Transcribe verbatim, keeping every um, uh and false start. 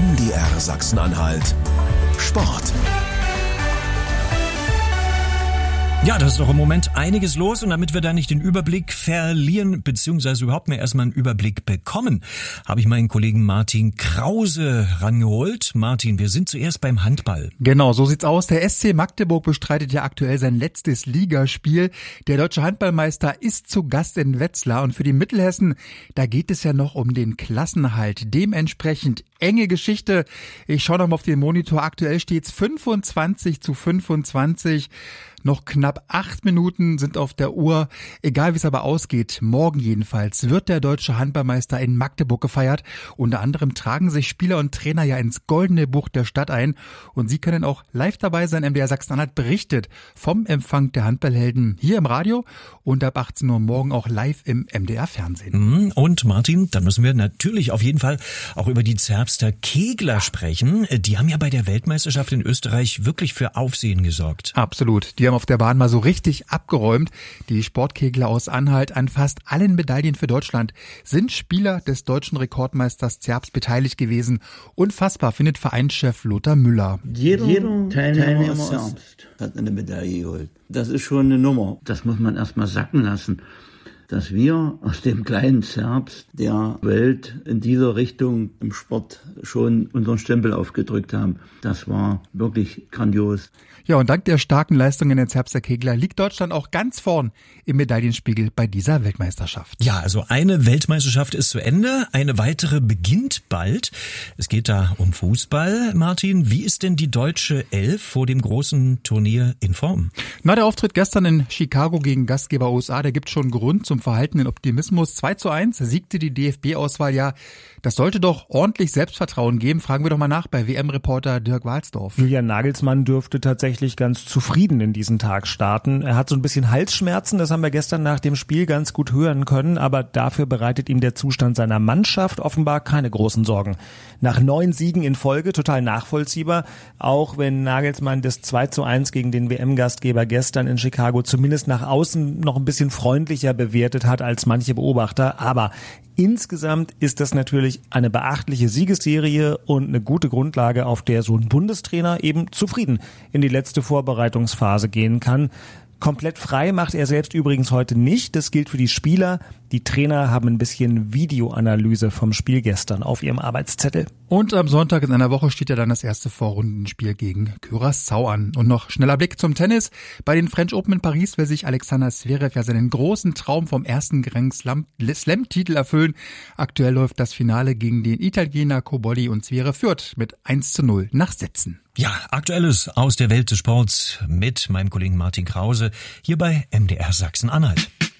M D R Sachsen-Anhalt Sport. Ja, das ist doch im Moment einiges los und damit wir da nicht den Überblick verlieren, beziehungsweise überhaupt mehr erstmal einen Überblick bekommen, habe ich meinen Kollegen Martin Krause rangeholt. Martin, wir sind zuerst beim Handball. Genau, so sieht's aus. Der S C Magdeburg bestreitet ja aktuell sein letztes Ligaspiel. Der deutsche Handballmeister ist zu Gast in Wetzlar und für die Mittelhessen, da geht es ja noch um den Klassenerhalt. Dementsprechend enge Geschichte. Ich schaue noch mal auf den Monitor. Aktuell steht's fünfundzwanzig zu fünfundzwanzig. Noch knapp acht Minuten sind auf der Uhr. Egal wie es aber ausgeht, morgen jedenfalls wird der deutsche Handballmeister in Magdeburg gefeiert. Unter anderem tragen sich Spieler und Trainer ja ins Goldene Buch der Stadt ein. Und Sie können auch live dabei sein. M D R Sachsen-Anhalt berichtet vom Empfang der Handballhelden hier im Radio und ab achtzehn Uhr morgen auch live im M D R Fernsehen. Und Martin, dann müssen wir natürlich auf jeden Fall auch über die Zerbster Kegler sprechen. Die haben ja bei der Weltmeisterschaft in Österreich wirklich für Aufsehen gesorgt. Absolut. Die haben auf der Bahn mal so richtig abgeräumt. Die Sportkegler aus Anhalt, an fast allen Medaillen für Deutschland sind Spieler des deutschen Rekordmeisters Zerbst beteiligt gewesen. Unfassbar, findet Vereinschef Lothar Müller. Jeder, Jeder Teilnehmer aus Zerbst hat eine Medaille geholt. Das ist schon eine Nummer. Das muss man erstmal sacken lassen, dass wir aus dem kleinen Zerbst der Welt in dieser Richtung im Sport schon unseren Stempel aufgedrückt haben. Das war wirklich grandios. Ja, und dank der starken Leistungen der Zerbster Kegler liegt Deutschland auch ganz vorn im Medaillenspiegel bei dieser Weltmeisterschaft. Ja, also eine Weltmeisterschaft ist zu Ende, eine weitere beginnt bald. Es geht da um Fußball. Martin, wie ist denn die deutsche Elf vor dem großen Turnier in Form? Na, der Auftritt gestern in Chicago gegen Gastgeber U S A, der gibt schon Grund zum verhaltenen Optimismus. zwei zu eins siegte die D F B-Auswahl ja. Das sollte doch ordentlich Selbstvertrauen geben. Fragen wir doch mal nach bei W M-Reporter Dirk Walsdorf. Julian Nagelsmann dürfte tatsächlich ganz zufrieden in diesen Tag starten. Er hat so ein bisschen Halsschmerzen, das haben wir gestern nach dem Spiel ganz gut hören können, aber dafür bereitet ihm der Zustand seiner Mannschaft offenbar keine großen Sorgen. Nach neun Siegen in Folge, total nachvollziehbar, auch wenn Nagelsmann das zwei zu eins gegen den W M-Gastgeber gestern in Chicago zumindest nach außen noch ein bisschen freundlicher bewertet hat als manche Beobachter, aber insgesamt ist das natürlich eine beachtliche Siegesserie und eine gute Grundlage, auf der so ein Bundestrainer eben zufrieden in die letzte Vorbereitungsphase gehen kann. Komplett frei macht er selbst übrigens heute nicht. Das gilt für die Spieler. Die Trainer haben ein bisschen Videoanalyse vom Spiel gestern auf ihrem Arbeitszettel. Und am Sonntag in einer Woche steht ja dann das erste Vorrundenspiel gegen Curaçao an. Und noch schneller Blick zum Tennis. Bei den French Open in Paris will sich Alexander Zverev ja seinen großen Traum vom ersten Grand Slam-Titel erfüllen. Aktuell läuft das Finale gegen den Italiener Cobolli und Zverev führt mit eins zu null nach Sätzen. Ja, Aktuelles aus der Welt des Sports mit meinem Kollegen Martin Krause hier bei M D R Sachsen-Anhalt.